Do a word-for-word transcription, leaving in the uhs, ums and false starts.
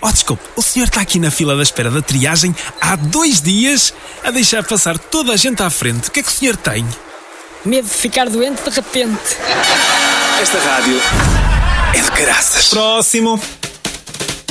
Oh, desculpe, o senhor está aqui na fila da espera da triagem há dois dias a deixar passar toda a gente à frente. O que é que o senhor tem? Medo de ficar doente de repente. Esta rádio é de caraças. Próximo.